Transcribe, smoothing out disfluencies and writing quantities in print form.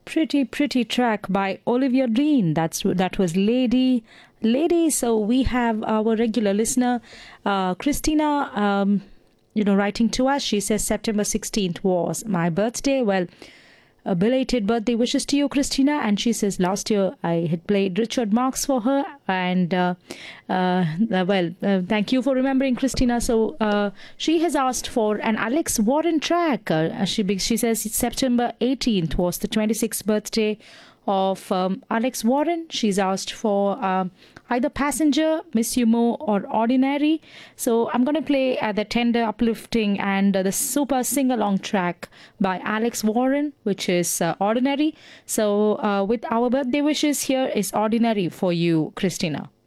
Pretty track by Olivia Dean. That was Lady. So we have our regular listener, Christina. Writing to us. She says September 16th was my birthday. Well, a belated birthday wishes to you, Christina. And she says last year I had played Richard Marx for her. And thank you for remembering, Christina. So she has asked for an Alex Warren track. She says September 18th was the 26th birthday of Alex Warren. She's asked for either Passenger, Miss You More, or Ordinary. So I'm going to play the tender, uplifting, and the super sing-along track by Alex Warren, which is Ordinary. So with our birthday wishes, here is Ordinary for you, Christina.